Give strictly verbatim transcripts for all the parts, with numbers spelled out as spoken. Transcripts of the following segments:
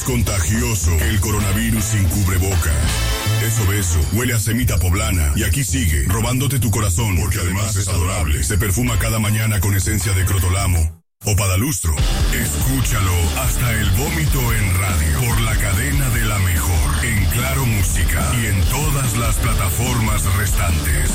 Contagioso que el coronavirus sin cubreboca. Es obeso, huele a semita poblana y aquí sigue, robándote tu corazón porque además es adorable. Se perfuma cada mañana con esencia de crotolamo o padalustro. Escúchalo hasta el vómito en radio por la cadena de la mejor, en Claro Música y en todas las plataformas restantes.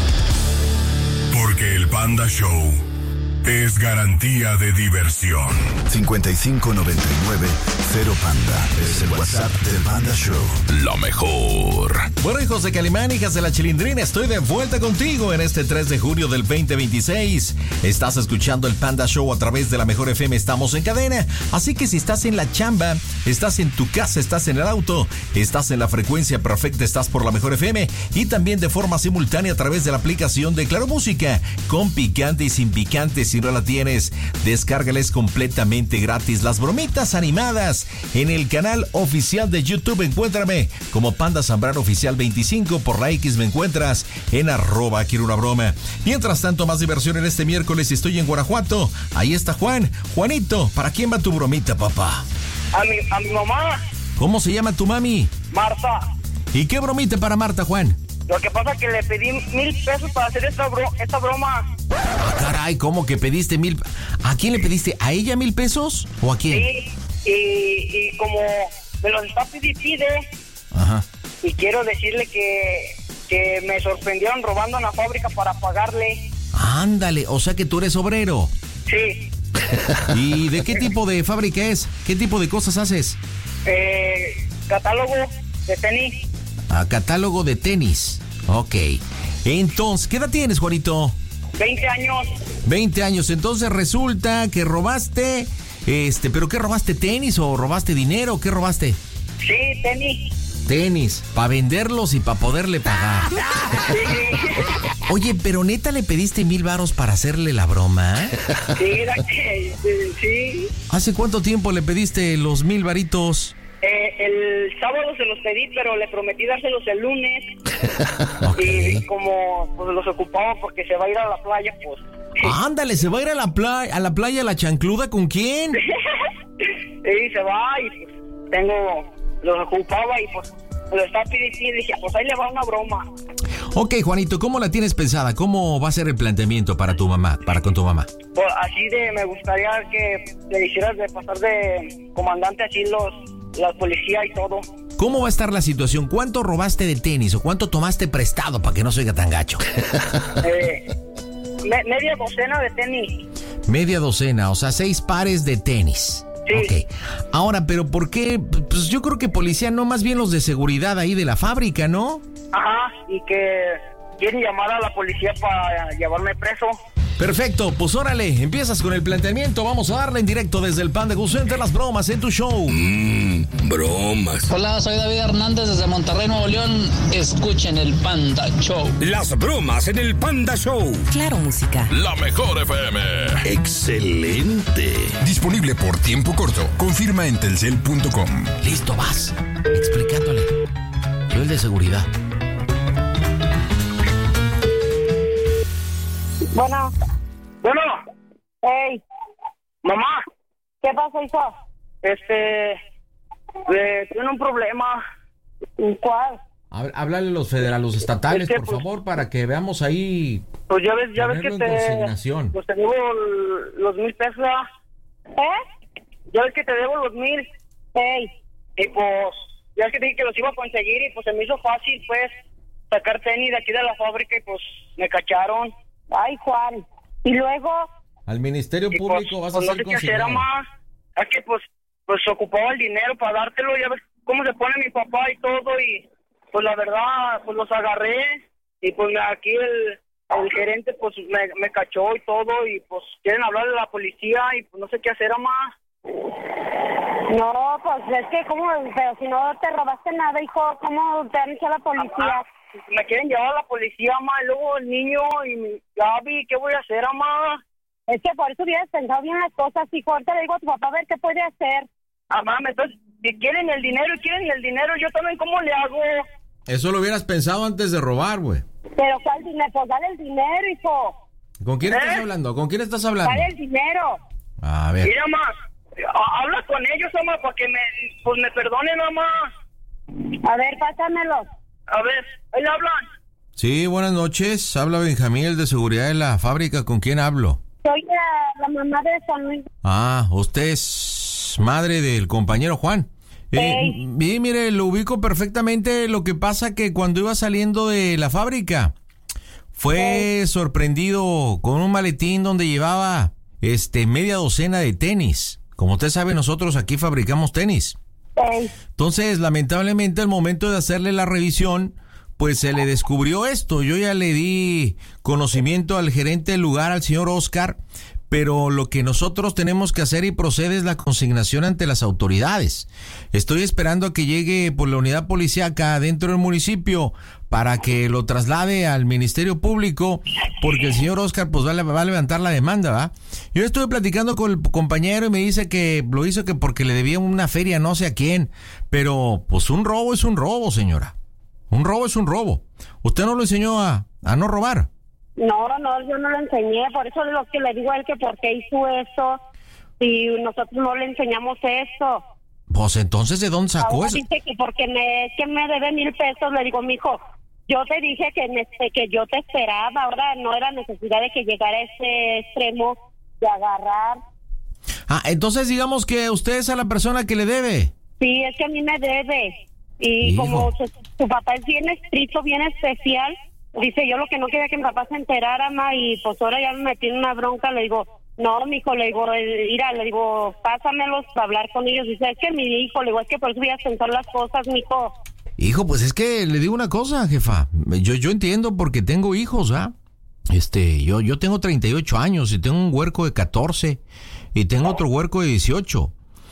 Porque el Panda Show es garantía de diversión. cincuenta y cinco noventa y nueve cero Panda. Es el WhatsApp del Panda Show. Lo mejor. Bueno, hijos de Calimán, hijas de la Chilindrina, estoy de vuelta contigo en este tres de junio del veinte veintiséis. Estás escuchando el Panda Show a través de la Mejor F M. Estamos en cadena. Así que si estás en la chamba, estás en tu casa, estás en el auto, estás en la frecuencia perfecta, estás por la Mejor F M y también de forma simultánea a través de la aplicación de Claro Música, con picante y sin picante. Si no la tienes, descárgales completamente gratis. Las bromitas animadas en el canal oficial de YouTube. Encuéntrame como Panda Zambrano Oficial veinticinco. Por la X me encuentras en arroba quiero una broma. Mientras tanto, más diversión en este miércoles. Estoy en Guanajuato. Ahí está Juan. Juanito, ¿para quién va tu bromita, papá? A mi, a mi mamá. ¿Cómo se llama tu mami? Marta. ¿Y qué bromita para Marta, Juan? Lo que pasa es que le pedí mil pesos para hacer esta, bro, esta broma. Ah, caray, ¿cómo que pediste mil? ¿A quién le pediste? ¿A ella mil pesos o a quién? Sí, y, y como me los está pidiendo, pide. Ajá. Y quiero decirle que, que me sorprendieron robando en la fábrica para pagarle. Ándale, o sea que tú eres obrero. Sí. ¿Y de qué tipo de fábrica es? ¿Qué tipo de cosas haces? Eh, catálogo de tenis. Ah, catálogo de tenis. Ok. Entonces, ¿qué edad tienes, Juanito? veinte años. veinte años. Entonces resulta que robaste, este, ¿pero qué robaste? ¿Tenis o robaste dinero? ¿Qué robaste? Sí, tenis. Tenis, para venderlos y para poderle pagar. Oye, pero neta le pediste mil varos para hacerle la broma. Sí, era que, sí. ¿Hace cuánto tiempo le pediste los mil varitos? Eh, el sábado se los pedí, pero le prometí dárselos el lunes. Okay. Y como pues los ocupaba porque se va a ir a la playa, pues. Ándale, se va a ir a la playa, a la playa la chancluda, ¿con quién? Sí, se va y pues tengo, los ocupaba y pues lo estaba pidiendo y dije, pues ahí le va una broma. Ok, Juanito, ¿cómo la tienes pensada? ¿Cómo va a ser el planteamiento para tu mamá, para con tu mamá? Pues así de, me gustaría que le hicieras de pasar de comandante así los, la policía y todo. ¿Cómo va a estar la situación? ¿Cuánto robaste de tenis o cuánto tomaste prestado para que no se oiga tan gacho? Eh, me, media docena de tenis. Media docena, o sea, seis pares de tenis. Sí. Ok. Ahora, ¿pero por qué? Pues yo creo que policía, no, más bien los de seguridad ahí de la fábrica, ¿no? Ajá, y que quieren llamar a la policía para llevarme preso. Perfecto, pues órale, empiezas con el planteamiento. Vamos a darle en directo desde el Panda Go Center las bromas en tu show. Mmm, bromas. Hola, soy David Hernández desde Monterrey, Nuevo León. Escuchen el Panda Show. Las bromas en el Panda Show. Claro Música. La Mejor F M. Excelente. Disponible por tiempo corto. Confirma en telcel punto com. Listo, vas. Explicándole. Yo el de seguridad. Bueno. Bueno. Hey. Mamá. ¿Qué pasa, hijo? Este... Eh, tiene un problema. ¿Cuál? A ver, háblale a los federales, los estatales, es que, por pues, favor, para que veamos ahí. Pues ya ves, ya ves que te... Pues te debo los mil pesos. ¿Eh? Ya ves que te debo los mil. Hey. Y pues, ya ves que te dije que los iba a conseguir y pues se me hizo fácil, pues, sacar tenis de aquí de la fábrica y pues me cacharon. Ay, Juan. ¿Y luego? Al Ministerio y Público pues, vas pues a ser no sé qué hacer, más. Es que pues, pues ocupaba el dinero para dártelo, ya ves cómo se pone mi papá y todo, y pues la verdad, pues los agarré, y pues aquí el, el gerente pues me, me cachó y todo, y pues quieren hablarle a la policía, y pues no sé qué hacer, más. No, pues es que como, pero si no te robaste nada, hijo, ¿cómo te han hecho a la policía? Ajá. Me quieren llevar a la policía, mamá, y luego el niño y mi Gaby, ¿qué voy a hacer, mamá? Es que por eso hubieras pensado bien las cosas, hijo. Ahorita le digo a tu papá a ver qué puede hacer. Mamá, entonces, si quieren el dinero y quieren el dinero, yo también, ¿cómo le hago? Eso lo hubieras pensado antes de robar, güey. Pero ¿cuál dinero? Pues dale el dinero, hijo. ¿Con quién ¿Eh? estás hablando? ¿Con quién estás hablando? Dale el dinero. A ver. Mira, mamá, Habla con ellos, mamá, para que me, pues me perdonen, mamá. A ver, pásamelo. A ver, ahí hablan. Sí, buenas noches. Habla Benjamín, el de seguridad de la fábrica. ¿Con quién hablo? Soy la, la mamá de San Luis. Ah, usted es madre del compañero Juan. Eh, sí, mire, lo ubico perfectamente. Lo que pasa que cuando iba saliendo de la fábrica fue sí. sorprendido con un maletín donde llevaba este media docena de tenis. Como usted sabe, nosotros aquí fabricamos tenis. Sí. Entonces, lamentablemente, al momento de hacerle la revisión, pues se le descubrió esto. Yo ya le di conocimiento al gerente del lugar, al señor Oscar, pero lo que nosotros tenemos que hacer y procede es la consignación ante las autoridades. Estoy esperando a que llegue por la unidad policíaca dentro del municipio para que lo traslade al Ministerio Público, porque el señor Oscar pues va a, va a levantar la demanda, ¿va? Yo estuve platicando con el compañero y me dice que lo hizo que porque le debía una feria no sé a quién, pero pues un robo es un robo, señora. Un robo es un robo. ¿Usted no lo enseñó a, a no robar? No, no, yo no lo enseñé. Por eso es lo que le digo a él, que por qué hizo eso si nosotros no le enseñamos eso. Pues entonces, ¿de dónde sacó Ahora eso? Dice que porque me, que me debe mil pesos. Le digo, mijo, yo te dije que, me, que yo te esperaba. Ahora no era necesidad de que llegara a ese extremo de agarrar. Ah, entonces digamos que usted es a la persona que le debe. Sí, es que a mí me debe. Y Hijo. como su, su papá es bien estricto, bien especial, dice, yo lo que no quería que mi papá se enterara, ma, y pues ahora ya me metí en una bronca. Le digo, no, mijo, le digo, mira, le digo, pásamelos para hablar con ellos. Dice, es que mi hijo, le digo, es que por eso voy a pensar las cosas, mijo. Hijo, pues es que le digo una cosa, jefa. Yo, yo entiendo porque tengo hijos, ¿ah? Este, yo, yo tengo treinta y ocho años y tengo un huerco de catorce y tengo otro huerco de dieciocho.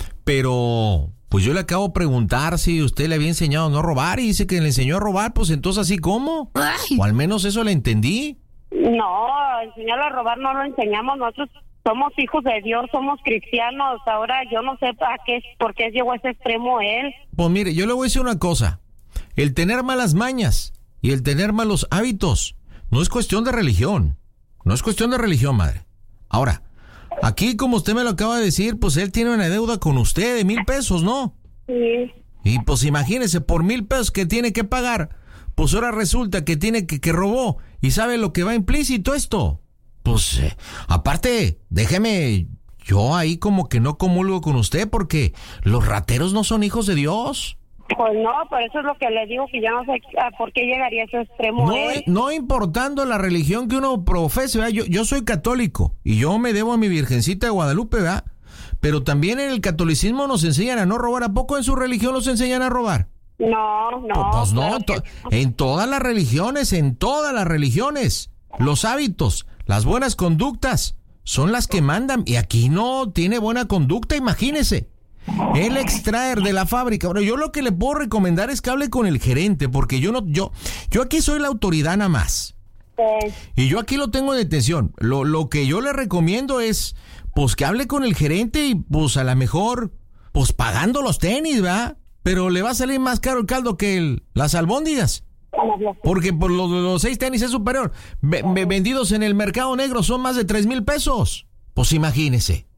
Pero pues yo le acabo de preguntar si usted le había enseñado a no robar y dice que le enseñó a robar, pues entonces así como. O al menos eso le entendí. No, enseñarlo a robar no lo enseñamos. Nosotros somos hijos de Dios, somos cristianos. Ahora yo no sé a qué, por qué llegó a ese extremo él. Pues mire, yo le voy a decir una cosa. El tener malas mañas y el tener malos hábitos no es cuestión de religión. No es cuestión de religión, madre. Ahora, aquí, como usted me lo acaba de decir, pues él tiene una deuda con usted de mil pesos, ¿no? Sí. Y pues imagínese, por mil pesos que tiene que pagar, pues ahora resulta que tiene que, que robó. ¿Y sabe lo que va implícito esto? Pues, eh, aparte, déjeme, yo ahí como que no comulgo con usted porque los rateros no son hijos de Dios. Pues no, por eso es lo que le digo, que ya no sé a por qué llegaría a ese extremo No, él. no importando la religión que uno profese, ¿verdad? Yo, yo soy católico y yo me debo a mi Virgencita de Guadalupe, ¿verdad? Pero también en el catolicismo nos enseñan a no robar. ¿A poco en su religión nos enseñan a robar? No, no. Pues no, claro to- que... en todas las religiones, en todas las religiones, los hábitos, las buenas conductas son las que mandan. Y aquí no tiene buena conducta, imagínese. El extraer de la fábrica. Bueno, yo lo que le puedo recomendar es que hable con el gerente, porque yo no, yo, yo aquí soy la autoridad nada más. Sí. Y yo aquí lo tengo en detención. Lo, lo que yo le recomiendo es, pues que hable con el gerente y pues a lo mejor, pues pagando los tenis, ¿verdad? Pero le va a salir más caro el caldo que el, las albóndigas. Porque por los, los seis tenis es superior. Ve, ve, vendidos en el mercado negro son más de tres mil pesos. Pues imagínese.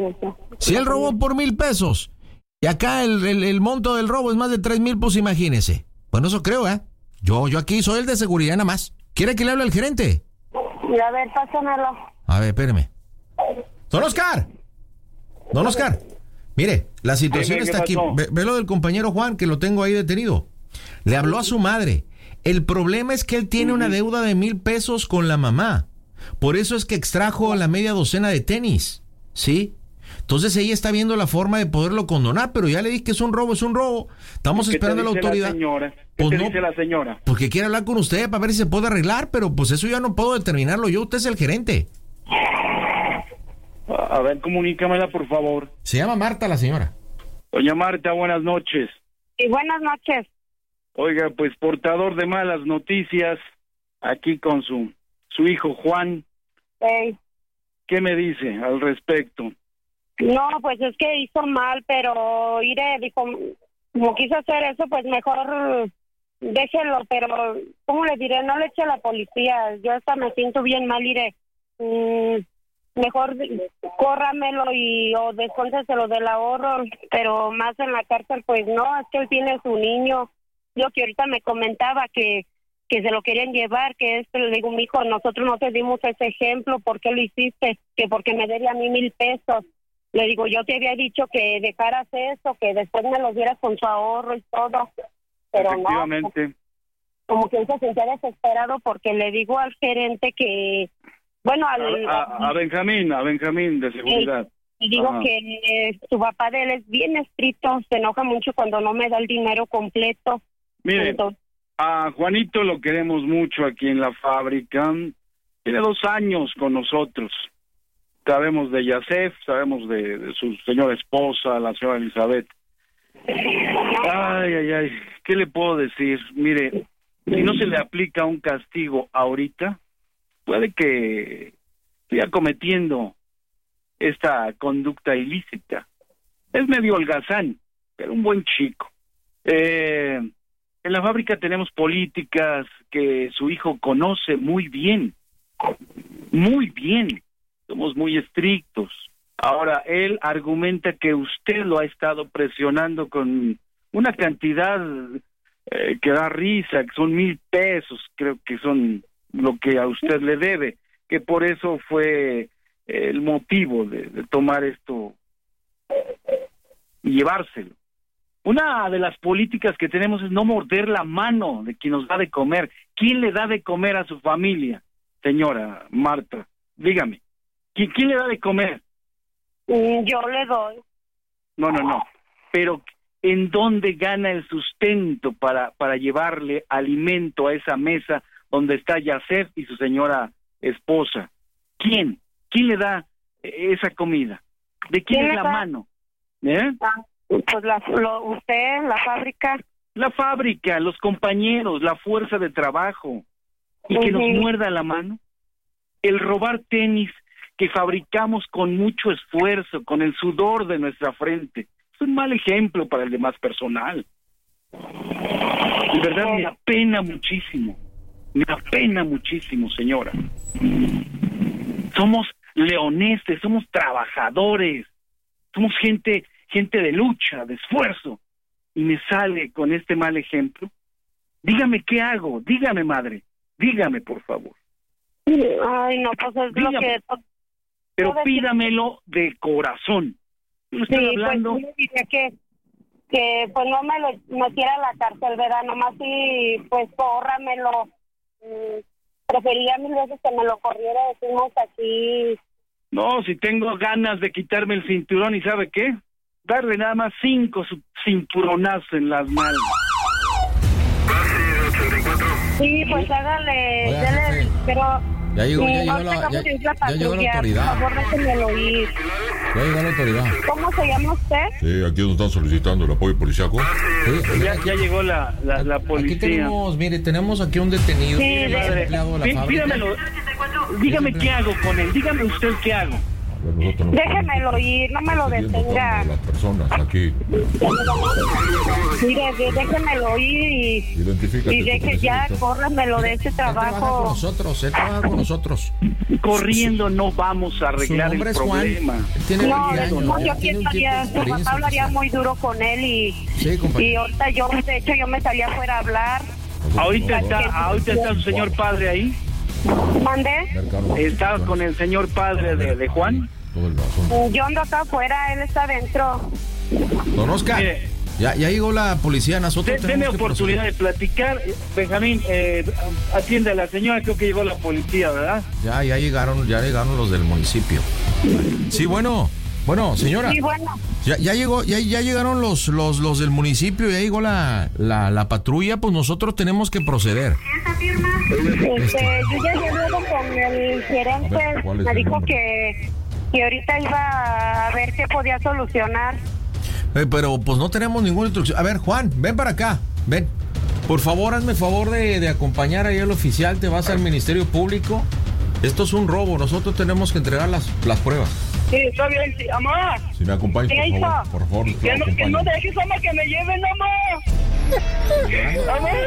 Si él robó por mil pesos y acá el, el, el monto del robo es más de tres mil, pues imagínese. Bueno, eso creo, ¿eh? Yo, yo aquí soy el de seguridad nada más. ¿Quiere que le hable al gerente? Y a ver, pásamelo. A ver, espéreme. Don Oscar. Don Oscar. Mire, la situación está aquí. Ve, ve lo del compañero Juan, que lo tengo ahí detenido. Le habló a su madre. El problema es que él tiene una deuda de mil pesos con la mamá. Por eso es que extrajo la media docena de tenis. ¿Sí? Entonces ella está viendo la forma de poderlo condonar, pero ya le dije que es un robo, es un robo. Estamos esperando a la autoridad. La señora? ¿Qué pues te no, dice la señora? Porque quiere hablar con usted para ver si se puede arreglar, pero pues eso ya no puedo determinarlo yo. Usted es el gerente. A ver, comunícamela, por favor. Se llama Marta la señora. Doña Marta, buenas noches. Y buenas noches. Oiga, pues portador de malas noticias, aquí con su, su hijo Juan. Hey. ¿Qué me dice al respecto? No, pues es que hizo mal, pero iré, dijo, como quiso hacer eso, pues mejor déjelo, pero ¿cómo le diré? No le eche a la policía, yo hasta me siento bien mal, iré. Mm, mejor córramelo y o descuénteselo del ahorro, pero más en la cárcel, pues no, es que él tiene su niño. Yo que ahorita me comentaba que que se lo querían llevar, que esto, le digo, mijo, nosotros no te dimos ese ejemplo, ¿por qué lo hiciste? Que porque me debía a mí mil pesos. Le digo, yo te había dicho que dejaras eso, que después me los dieras con su ahorro y todo, pero efectivamente. No, como que él se sentía desesperado porque le digo al gerente que, bueno, al... A, a, a Benjamín, a Benjamín de seguridad. Y digo Ajá. que eh, su papá de él es bien estricto, se enoja mucho cuando no me da el dinero completo. Mire, Entonces, a Juanito lo queremos mucho aquí en la fábrica. Tiene dos años con nosotros. Sabemos de Yasef, sabemos de, de su señora esposa, la señora Elizabeth. Ay, ay, ay, ¿qué le puedo decir? Mire, si no se le aplica un castigo ahorita, puede que siga cometiendo esta conducta ilícita. Es medio holgazán, pero un buen chico. Eh... En la fábrica tenemos políticas que su hijo conoce muy bien, muy bien. Somos muy estrictos. Ahora, él argumenta que usted lo ha estado presionando con una cantidad eh, que da risa, que son mil pesos, creo que son lo que a usted le debe, que por eso fue el motivo de, de tomar esto y llevárselo. Una de las políticas que tenemos es no morder la mano de quien nos da de comer. ¿Quién le da de comer a su familia, señora Marta? Dígame, ¿quién, quién le da de comer? Yo le doy. No, no, no. Pero ¿en dónde gana el sustento para, para llevarle alimento a esa mesa donde está Yasef y su señora esposa? ¿Quién? ¿Quién le da esa comida? ¿De quién, ¿Quién es la da? mano? ¿Eh? Ah. Pues la, lo, usted, la fábrica. La fábrica, los compañeros, la fuerza de trabajo. Y uh-huh. que nos muerda la mano. El robar tenis que fabricamos con mucho esfuerzo, con el sudor de nuestra frente. Es un mal ejemplo para el demás personal. De verdad me apena muchísimo. Me apena muchísimo, señora. Somos leoneses, somos trabajadores. Somos gente... gente de lucha, de esfuerzo, y me sale con este mal ejemplo. Dígame qué hago, dígame, madre, dígame, por favor. Ay, no, pues es dígame, lo que... Pero pídamelo de corazón. Yo estoy sí, hablando... pues diría que, que pues no me lo metiera a la cárcel, ¿verdad? Nomás si, pues, córramelo. Mm, prefería mil veces que me lo corriera, decimos aquí. No, si tengo ganas de quitarme el cinturón, ¿y sabe qué? Darle nada más cinco cinturonazos en las manos. Sí, pues hágale, Oiga, dele, jefe. pero... Ya llegó, sí, ya llegó no la, sé ya, cómo ya, ya llegó la autoridad. Por favor, déjenmelo ir. Ya llegó la autoridad. ¿Cómo se llama usted? Sí, aquí nos están solicitando el apoyo policiaco. Sí, ya, ya llegó la, la, la policía. Aquí tenemos, mire, tenemos aquí un detenido. Sí, es de- empleado de la Pí- fábrica. Pídamelo. Dígame qué hago con él. Dígame usted qué hago. Nosotros nos Déjemelo ir, no me lo procediendo detenga. con las personas aquí. Mire, de- déjemelo ir y, Identifícate. y deje ya, córramelo de ese Él trabaja con trabajo. nosotros, él trabaja con nosotros. Corriendo no vamos a Su arreglar el nombre es Juan. problema. Él tiene No, veinte años, no, él yo tiene un pienso ya, tiempo de su experiencia papá hablaría social. muy duro con él y, Sí, compañero. y ahorita yo, de hecho, yo me salí afuera a hablar. Ahorita está, ahorita está su señor padre ahí. ¿Mandé? ¿Está con el señor padre de, de Juan? Todo el asunto. Yo ando acá afuera, él está adentro. Don Oscar, Mire. ya, ya llegó la policía, nosotros De- tenemos Deme que oportunidad proceder. de platicar. Benjamín, eh, atiende a la señora, creo que llegó la policía, ¿verdad? Ya, ya llegaron, ya llegaron los del municipio. Sí, bueno, bueno, señora. Y bueno, Ya, ya llegó, ya, ya llegaron los, los, los del municipio, ya llegó la, la, la patrulla, pues nosotros tenemos que proceder. este, yo ya llegué con el gerente, A ver, ¿cuál es me el dijo nombre? que, que ahorita iba a ver qué podía solucionar. Eh, pero pues no tenemos ninguna instrucción. A ver, Juan, ven para acá, ven. Por favor, hazme favor de, de acompañar ahí al oficial, te vas al Ministerio Público. Esto es un robo, nosotros tenemos que entregar las, las pruebas. Sí, está bien, sí. Amor, Si me acompañas, ¿qué por hizo? favor, por favor, que no, que no acompañen. dejes, amor, que me lleven, amor. Amor,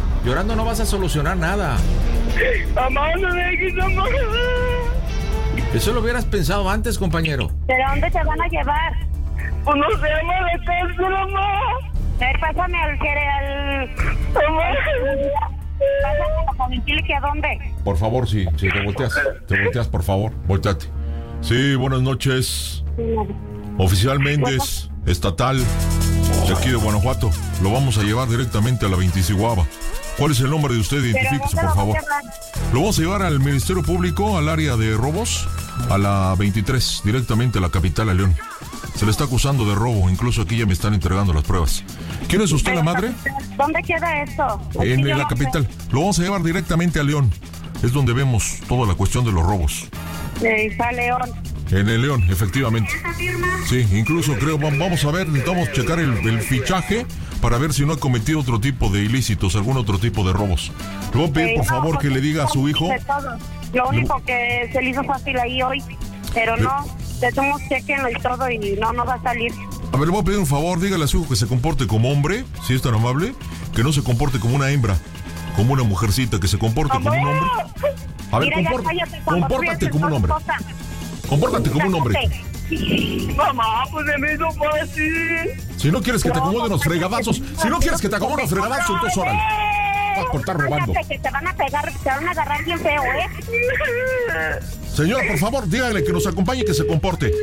Llorando no vas a solucionar nada. amor, no dejes, amor. Eso lo hubieras pensado antes, compañero. ¿De dónde te van a llevar? Pues no sé, mamá, de cárcel, mamá. Eh, pásame al... al... Mamá. Pásame a Joventil, ¿que a dónde? Por favor, sí, sí, te volteas. Te volteas, por favor. Volteate. Sí, buenas noches. Oficial Méndez, estatal, de aquí de Guanajuato. Lo vamos a llevar directamente a la Veintisigüaba. ¿Cuál es el nombre de usted? Identifíquese, por favor. Lo vamos a llevar al Ministerio Público, al área de robos, a la veintitrés, directamente a la capital, a León. Se le está acusando de robo, incluso aquí ya me están entregando las pruebas. ¿Quién es usted, la madre? ¿Dónde queda esto? En, en la capital. Lo vamos a llevar directamente a León. Es donde vemos toda la cuestión de los robos. Eh, a León. En el León, efectivamente. Sí, incluso creo, vamos a ver, necesitamos checar el, el fichaje para ver si no ha cometido otro tipo de ilícitos, algún otro tipo de robos. Le voy a pedir, por favor, que le diga a su hijo. Lo único que se le hizo fácil ahí hoy, pero no, le tomamos chequenlo y todo y no, no va a salir. A ver, le voy a pedir un favor, dígale a su hijo que se comporte como hombre, si es tan amable, que no se comporte como una hembra, como una mujercita, que se comporte como un hombre. A ver, Mira, comport- cállate, compórtate como un hombre. Compórtate como un hombre. Mamá, pues se me hizo fácil. Si no quieres que te acomode unos fregadazos, si no quieres que te acomode unos fregadazos, entonces órale. Vas por estar robando. Cállate, que te van a pegar, te van a agarrar bien feo, ¿eh? Señora, por favor, dígale que nos acompañe y que se comporte.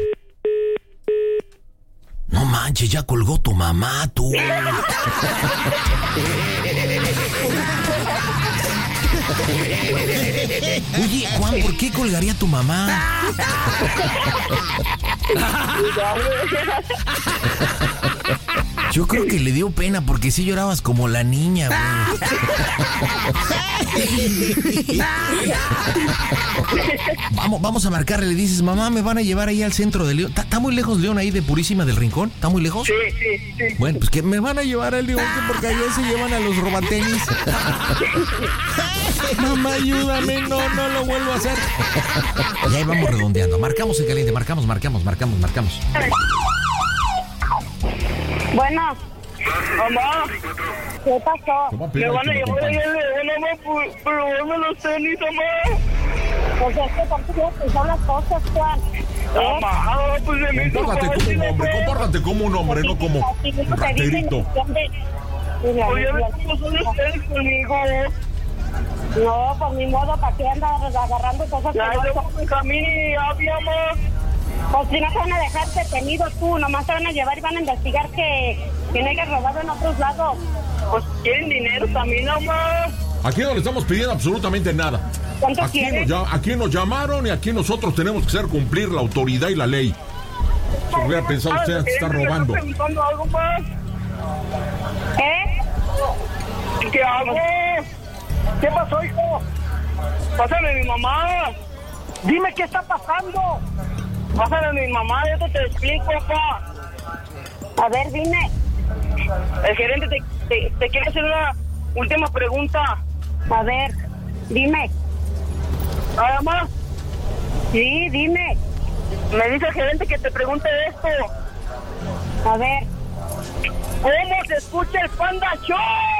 No manches, ya colgó tu mamá, tú. Oye, Juan, ¿por qué colgaría tu mamá? Yo creo que le dio pena porque sí llorabas como la niña, güey. Vamos, vamos a marcarle, le dices, mamá, me van a llevar ahí al centro de León. ¿Está muy lejos León ahí de Purísima del Rincón? ¿Está muy lejos? Sí, sí, sí. Bueno, pues que me van a llevar al León porque allá se llevan a los robatenis. Mamá, ayúdame, no, no lo vuelvo a hacer. Y ahí vamos redondeando. Marcamos en caliente, marcamos, marcamos, marcamos, marcamos. Bueno. Mamá. ¿Qué pasó? Me van a llevar ahí al León, mamá, por, por robarme los tenis, mamá. Pues es que tampoco son las cosas, Juan. ¿Eh? Mamá, pues se me hizo Compórtate como un hombre, compórtate como un hombre, no como un raterito. Oye, ¿cómo son ustedes conmigo? No, por mi modo, ¿para qué andas agarrando cosas que no son? Pues a mí, habíamos... Pues si no te van a dejar detenido tú, nomás te van a llevar y van a investigar que, que no hayas robado en otros lados. Pues quieren dinero también, nomás. Aquí no le estamos pidiendo absolutamente nada. ¿Cuánto Aquí quieres? nos, aquí nos llamaron y aquí nosotros tenemos que hacer cumplir la autoridad y la ley. Se hubiera pensado usted que está robando. Preguntando algo más. ¿Eh? ¿Qué hago? ¿Qué pasó, hijo? Pásame a mi mamá. Dime qué está pasando. Pásame a mi mamá, yo te, te explico, papá. A ver, dime. El gerente te, te, te quiere hacer una última pregunta. A ver, dime. ¿Nada más? Sí, dime. Me dice el gerente que te pregunte esto. A ver. ¿Cómo se escucha el Panda Show?